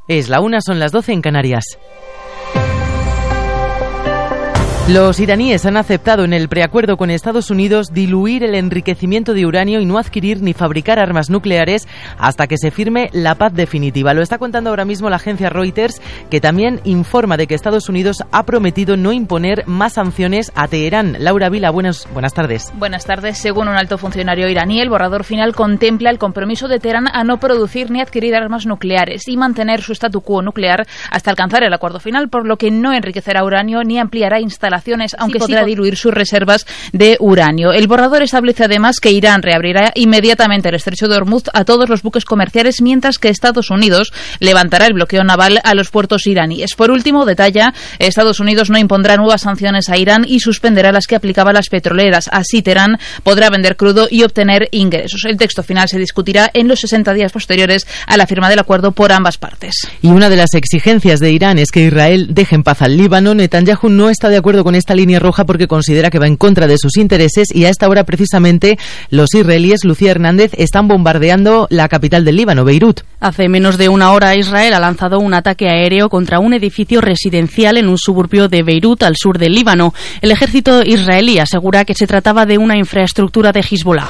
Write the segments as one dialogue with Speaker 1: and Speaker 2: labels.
Speaker 1: Es la 1, son las 12 en Canarias. Los iraníes han aceptado en el preacuerdo con Estados Unidos diluir el enriquecimiento de uranio y no adquirir ni fabricar armas nucleares hasta que se firme la paz definitiva. Lo está contando ahora mismo la agencia Reuters, que también informa de que Estados Unidos ha prometido no imponer más sanciones a Teherán. Laura Vila, buenas tardes.
Speaker 2: Buenas tardes. Según un alto funcionario iraní, el borrador final contempla el compromiso de Teherán a no producir ni adquirir armas nucleares y mantener su statu quo nuclear hasta alcanzar el acuerdo final, por lo que no enriquecerá uranio ni ampliará instalaciones, aunque sí podrá diluir sus reservas de uranio. El borrador establece además que Irán reabrirá inmediatamente el estrecho de Hormuz a todos los buques comerciales, mientras que Estados Unidos levantará el bloqueo naval a los puertos iraníes. Por último, detalla, Estados Unidos no impondrá nuevas sanciones a Irán y suspenderá las que aplicaba a las petroleras. Así, Teherán podrá vender crudo y obtener ingresos. El texto final se discutirá en los 60 días posteriores a la firma del acuerdo por ambas partes.
Speaker 1: Y una de las exigencias de Irán es que Israel deje en paz al Líbano. Netanyahu no está de acuerdo con esta línea roja porque considera que va en contra de sus intereses, y a esta hora precisamente los israelíes, Lucía Hernández, están bombardeando la capital del Líbano, Beirut.
Speaker 3: Hace menos de una hora Israel ha lanzado un ataque aéreo contra un edificio residencial en un suburbio de Beirut, al sur del Líbano. El ejército israelí asegura que se trataba de una infraestructura de Hezbollah.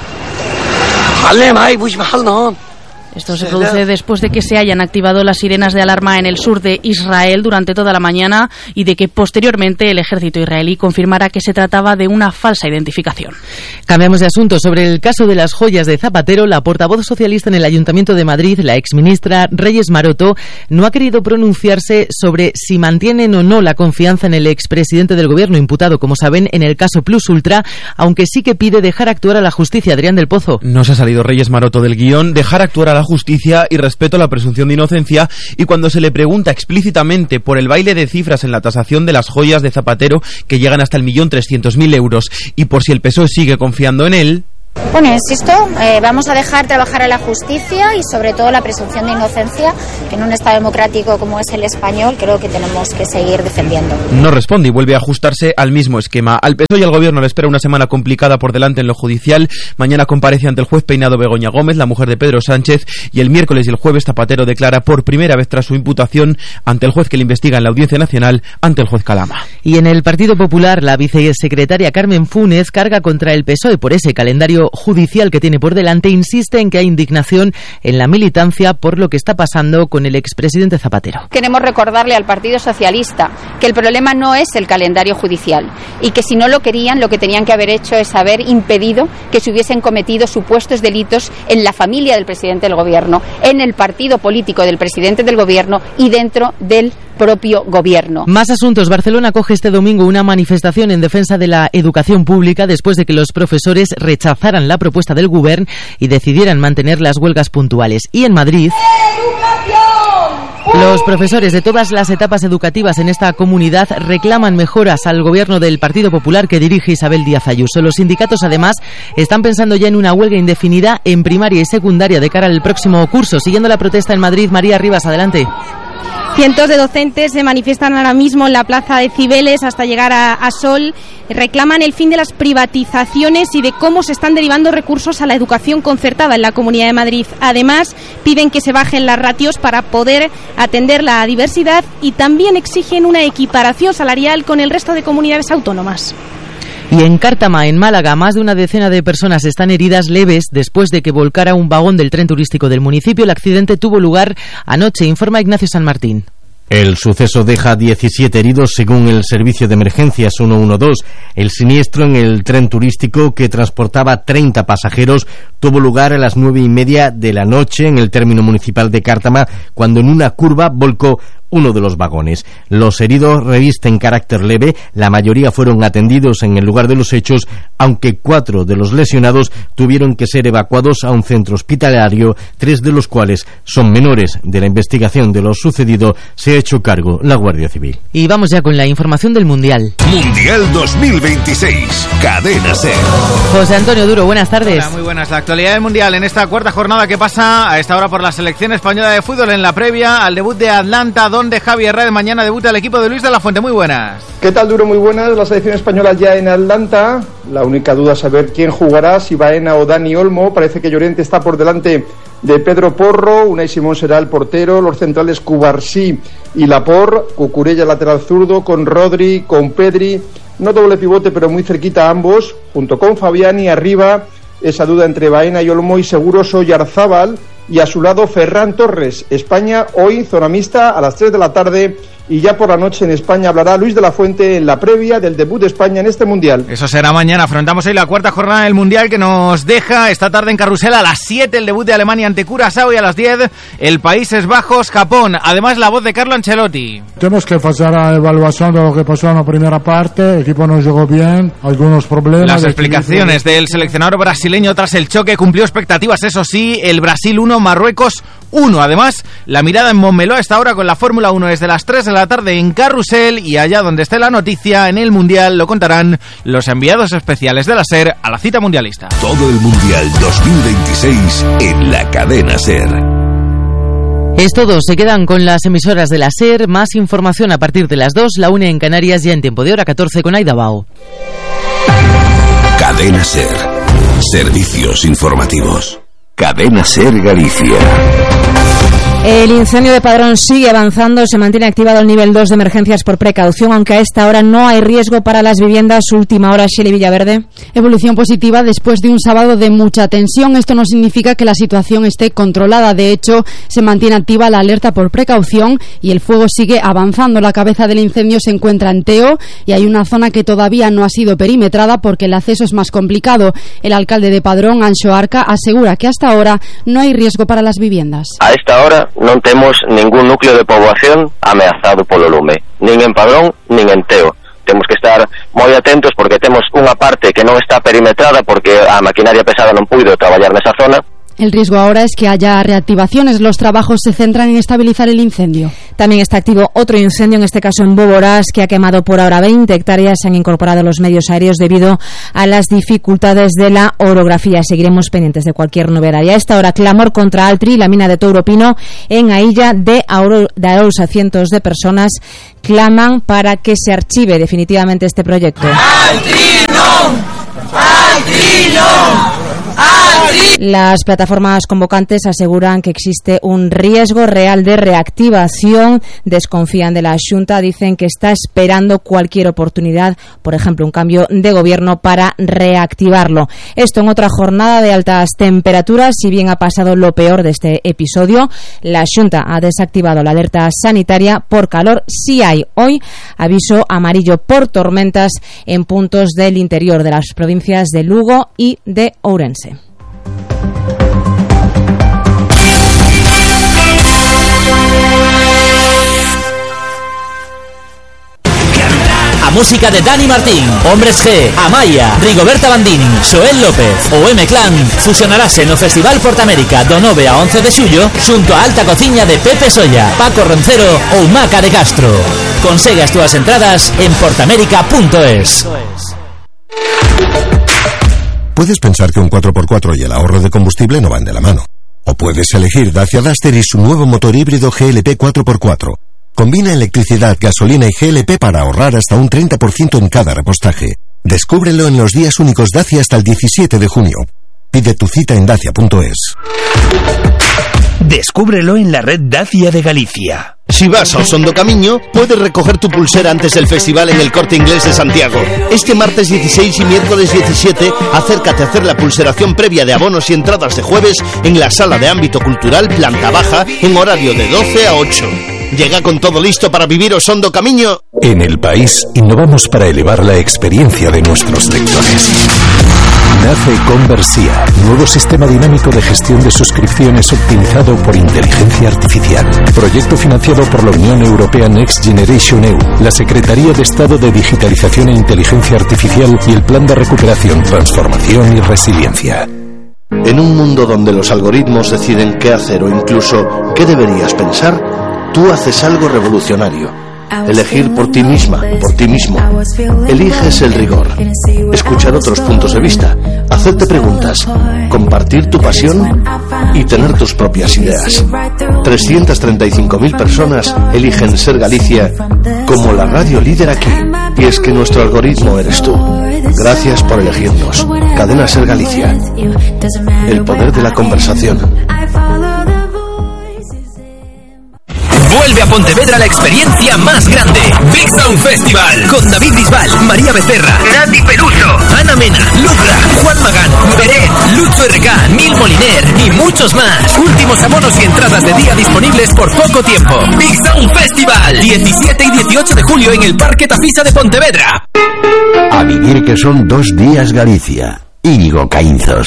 Speaker 3: Esto se produce después de que se hayan activado las sirenas de alarma en el sur de Israel durante toda la mañana y de que posteriormente el ejército israelí confirmara que se trataba de una falsa identificación.
Speaker 1: Cambiamos de asunto. Sobre el caso de las joyas de Zapatero, la portavoz socialista en el Ayuntamiento de Madrid, la exministra Reyes Maroto, no ha querido pronunciarse sobre si mantienen o no la confianza en el expresidente del Gobierno, imputado, como saben, en el caso Plus Ultra, aunque sí que pide dejar actuar a la justicia. Adrián del Pozo.
Speaker 4: No se ha salido Reyes Maroto del guión, dejar actuar a la justicia y respeto a la presunción de inocencia, y cuando se le pregunta explícitamente por el baile de cifras en la tasación de las joyas de Zapatero, que llegan hasta el 1.300.000 euros, y por si el PSOE sigue confiando en él.
Speaker 5: Bueno, insisto, vamos a dejar trabajar a la justicia y sobre todo la presunción de inocencia, que en un Estado democrático como es el español creo que tenemos que seguir defendiendo.
Speaker 4: No responde y vuelve a ajustarse al mismo esquema. Al PSOE y al Gobierno le espera una semana complicada por delante en lo judicial. Mañana comparece ante el juez Peinado Begoña Gómez, la mujer de Pedro Sánchez, y el miércoles y el jueves Zapatero declara por primera vez tras su imputación ante el juez que le investiga en la Audiencia Nacional, ante el juez Calama.
Speaker 1: Y en el Partido Popular, la vicesecretaria Carmen Funes carga contra el PSOE por ese calendario judicial que tiene por delante. Insiste en que hay indignación en la militancia por lo que está pasando con el expresidente Zapatero.
Speaker 6: Queremos recordarle al Partido Socialista que el problema no es el calendario judicial y que si no lo querían, lo que tenían que haber hecho es haber impedido que se hubiesen cometido supuestos delitos en la familia del presidente del Gobierno, en el partido político del presidente del Gobierno y dentro del propio Gobierno.
Speaker 1: Más asuntos. Barcelona acoge este domingo una manifestación en defensa de la educación pública después de que los profesores rechazaran la propuesta del Govern y decidieran mantener las huelgas puntuales. Y en Madrid, los profesores de todas las etapas educativas en esta comunidad reclaman mejoras al Gobierno del Partido Popular que dirige Isabel Díaz Ayuso. Los sindicatos, además, están pensando ya en una huelga indefinida en primaria y secundaria de cara al próximo curso. Siguiendo la protesta en Madrid, María Rivas, adelante.
Speaker 7: Cientos de docentes se manifiestan ahora mismo en la plaza de Cibeles hasta llegar a Sol. Reclaman el fin de las privatizaciones y de cómo se están derivando recursos a la educación concertada en la Comunidad de Madrid. Además, piden que se bajen las ratios para poder atender la diversidad y también exigen una equiparación salarial con el resto de comunidades autónomas.
Speaker 1: Y en Cártama, en Málaga, más de una decena de personas están heridas leves después de que volcara un vagón del tren turístico del municipio. El accidente tuvo lugar anoche, informa Ignacio San Martín.
Speaker 8: El suceso deja 17 heridos según el servicio de emergencias 112. El siniestro en el tren turístico que transportaba 30 pasajeros tuvo lugar a las 9:30 de la noche en el término municipal de Cártama, cuando en una curva volcó uno de los vagones. Los heridos revisten carácter leve, la mayoría fueron atendidos en el lugar de los hechos, aunque 4 de los lesionados tuvieron que ser evacuados a un centro hospitalario, 3 de los cuales son menores. De la investigación de lo sucedido se ha hecho cargo la Guardia Civil.
Speaker 1: Y vamos ya con la información del Mundial.
Speaker 9: Mundial 2026, Cadena SER.
Speaker 1: José Antonio Duro, buenas tardes.
Speaker 10: Hola, muy buenas. La actualidad del Mundial en esta cuarta jornada que pasa a esta hora por la selección española de fútbol en la previa al debut de Atlanta, donde Javi Herrera mañana debuta el equipo de Luis de la Fuente. Muy buenas.
Speaker 11: ¿Qué tal, Duro? Muy buenas. La selección española ya en Atlanta. La única duda es saber quién jugará, si Baena o Dani Olmo. Parece que Llorente está por delante de Pedro Porro, Unai Simón será el portero, los centrales Cubarsí y Laporte, Cucurella lateral zurdo, con Rodri, con Pedri, no doble pivote pero muy cerquita ambos, junto con Fabiani, arriba esa duda entre Baena y Olmo y seguro Oyarzábal, y a su lado Ferran Torres. España hoy zona mixta a las 3 de la tarde y ya por la noche en España hablará Luis de la Fuente en la previa del debut de España en este Mundial.
Speaker 10: Eso será mañana. Afrontamos hoy la cuarta jornada del Mundial que nos deja esta tarde en Carrusel a las 7 el debut de Alemania ante Curazao y a las 10 el Países Bajos, Japón. Además la voz de Carlo Ancelotti.
Speaker 12: Tenemos que hacer la evaluación de lo que pasó en la primera parte. El equipo no jugó bien, algunos problemas.
Speaker 10: Las explicaciones del seleccionador brasileño tras el choque cumplió expectativas, eso sí, el Brasil 1, Marruecos 1. Además, la mirada en Montmeló a esta hora con la Fórmula 1 desde las 3 de la tarde en Carrusel, y allá donde esté la noticia, en el Mundial, lo contarán los enviados especiales de la SER a la cita mundialista.
Speaker 9: Todo el Mundial 2026 en la cadena SER.
Speaker 1: Es todo, se quedan con las emisoras de la SER, más información a partir de las 2, la 1 en Canarias, ya en tiempo de hora 14 con Aida Bao.
Speaker 9: Cadena SER, servicios informativos. Cadena SER Galicia.
Speaker 13: El incendio de Padrón sigue avanzando, se mantiene activado el nivel 2 de emergencias por precaución, aunque a esta hora no hay riesgo para las viviendas. Última hora, Shelley Villaverde.
Speaker 14: Evolución positiva después de un sábado de mucha tensión. Esto no significa que la situación esté controlada. De hecho, se mantiene activa la alerta por precaución y el fuego sigue avanzando. La cabeza del incendio se encuentra en Teo y hay una zona que todavía no ha sido perimetrada porque el acceso es más complicado. El alcalde de Padrón, Anxo Arca, asegura que hasta ahora no hay riesgo para las viviendas.
Speaker 15: A esta hora non temos ningún núcleo de poboación ameazado polo lume, nin en Padrón, nin en Teo. Temos que estar moi atentos porque temos unha parte que non está perimetrada porque a maquinaria pesada non puido traballar nesa zona.
Speaker 14: El riesgo ahora es que haya reactivaciones. Los trabajos se centran en estabilizar el incendio.
Speaker 13: También está activo otro incendio, en este caso en Boborás, que ha quemado por ahora 20 hectáreas. Se han incorporado los medios aéreos debido a las dificultades de la orografía. Seguiremos pendientes de cualquier novedad. Y a esta hora, clamor contra Altri, la mina de Touro Pino, en Ailla de Arousa. Cientos de personas claman para que se archive definitivamente este proyecto. ¡Altri no! ¡Altri no! Las plataformas convocantes aseguran que existe un riesgo real de reactivación, desconfían de la Xunta, dicen que está esperando cualquier oportunidad, por ejemplo, un cambio de gobierno para reactivarlo. Esto en otra jornada de altas temperaturas, si bien ha pasado lo peor de este episodio, la Xunta ha desactivado la alerta sanitaria por calor. Sí hay hoy aviso amarillo por tormentas en puntos del interior de las provincias de Lugo y de Ourense.
Speaker 16: A música de Dani Martín, Hombres G, Amaya, Rigoberta Bandini, Xoel López ou M-Clan fusionarase no Festival Portamérica do 9 a 11 de xullo xunto a Alta Cociña de Pepe Solla, Paco Roncero ou Maca de Castro. Consegue as túas entradas en portamérica.es.
Speaker 17: Puedes pensar que un 4x4 y el ahorro de combustible no van de la mano. O puedes elegir Dacia Duster y su nuevo motor híbrido GLP 4x4. Combina electricidad, gasolina y GLP para ahorrar hasta un 30% en cada repostaje. Descúbrelo en los días únicos Dacia hasta el 17 de junio. Pide tu cita en dacia.es.
Speaker 18: Descúbrelo en la red Dacia de Galicia.
Speaker 19: Si vas al Son do Camiño, puedes recoger tu pulsera antes del festival en el Corte Inglés de Santiago. Este martes 16 y miércoles 17, acércate a hacer la pulseración previa de abonos y entradas de jueves en la Sala de Ámbito Cultural Planta Baja en horario de 12 a 8. Llega con todo listo para vivir o Son do Camiño.
Speaker 9: En El País innovamos para elevar la experiencia de nuestros lectores. Nace Conversia, nuevo sistema dinámico de gestión de suscripciones optimizado por inteligencia artificial. Proyecto financiado por la Unión Europea Next Generation EU, la Secretaría de Estado de Digitalización e Inteligencia Artificial y el Plan de Recuperación, Transformación y Resiliencia.
Speaker 19: En un mundo donde los algoritmos deciden qué hacer o incluso qué deberías pensar, tú haces algo revolucionario. Elegir por ti misma, por ti mismo. Eliges el rigor. Escuchar otros puntos de vista. Hacerte preguntas. Compartir tu pasión y tener tus propias ideas. 335.000 personas eligen Ser Galicia como la radio líder aquí. Y es que nuestro algoritmo eres tú. Gracias por elegirnos. Cadena Ser Galicia. El poder de la conversación.
Speaker 20: Vuelve a Pontevedra la experiencia más grande. Big Sound Festival. Con David Bisbal, María Becerra, Nati Peluso, Ana Mena, Lucra, Juan Magán, Peret, Lucho RK, Nil Moliner y muchos más. Últimos abonos y entradas de día disponibles por poco tiempo. Big Sound Festival. 17 y 18 de julio en el Parque Tafisa de Pontevedra.
Speaker 21: A vivir que son 2 días Galicia. Íñigo Caínzos.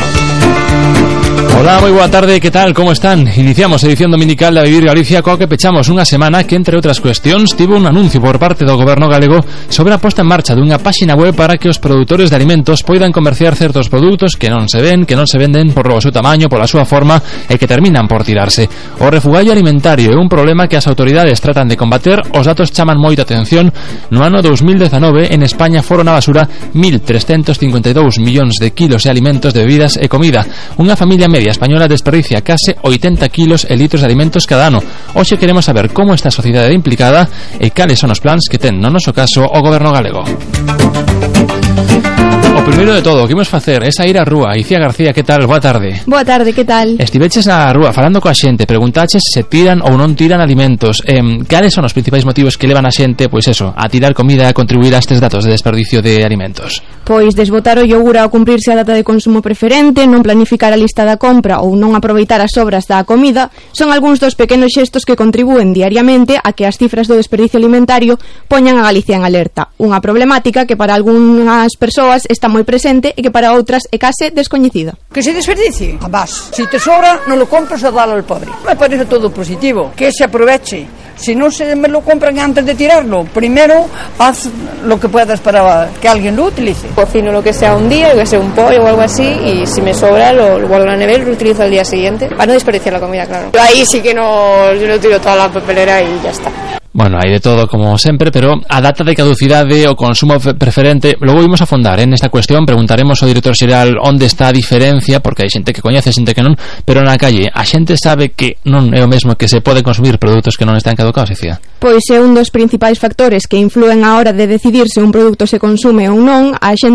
Speaker 22: Hola, moi boa tarde, que tal, como están? Iniciamos a edición dominical de A Vivir Galicia, coa que pechamos unha semana que, entre outras cuestións, tivo un anuncio por parte do goberno galego sobre a posta en marcha dunha páxina web para que os produtores de alimentos poidan comerciar certos produtos que non se ven, que non se venden por o seu tamaño, pola súa forma e que terminan por tirarse. O refugallo alimentario é un problema que as autoridades tratan de combater. Os datos chaman moita atención. No ano 2019, en España foron a basura 1.352 millóns de kilos de alimentos, de bebidas e comida. Unha familia media española desperdicia case 80 kilos e litros de alimentos cada ano. Hoxe queremos saber como está a sociedade implicada e cales son os plans que ten, no noso caso, o goberno galego. O primeiro de todo, o que imos facer é sair á rúa. Icía García, que tal? Boa tarde.
Speaker 23: Boa tarde, que tal?
Speaker 22: Estiveches na rúa falando coa xente, preguntaches se tiran ou non tiran alimentos. Cales son os principais motivos que levan a xente, pois eso, a tirar comida e a contribuir a estes datos de desperdicio de alimentos?
Speaker 23: Pois desbotar o yogur ao cumprirse a data de consumo preferente, non planificar a lista da compra ou non aproveitar as sobras da comida son algúns dos pequenos xestos que contribúen diariamente a que as cifras do desperdicio alimentario poñan a Galicia en alerta. Unha problemática que para algunhas persoas está moi presente e que para outras é case descoñecida.
Speaker 24: Que se desperdicie, jamás. Si te sobra, non lo compras a dalo al pobre. Me parece todo positivo, que se aproveche. Si no se me lo compran antes de tirarlo, primero haz lo que puedas para que alguien lo utilice.
Speaker 25: Cocino lo que sea un día, lo que sea un pollo o algo así, y si me sobra lo guardo en la nevera y lo utilizo al día siguiente, para no desperdiciar la comida, claro. Yo ahí sí que yo no tiro toda la papelera y ya está.
Speaker 22: Bueno, hai de todo como sempre, pero a data de caducidade o consumo preferente, logo vimos a fondar nesta cuestión. Preguntaremos ao director xeral onde está a diferencia, porque hai xente que coñece, xente que non, pero na calle a xente sabe que non é o mesmo, que se pode consumir produtos que non están caducados, Icía.
Speaker 23: Pois é un dos principais factores que influen á hora de decidir se un produto se consume ou non. A xente